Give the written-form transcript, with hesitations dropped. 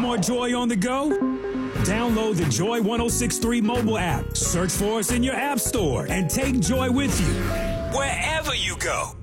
more Joy on the go? Download the Joy 106.3 mobile app. Search for us in your app store and take Joy with you wherever you go.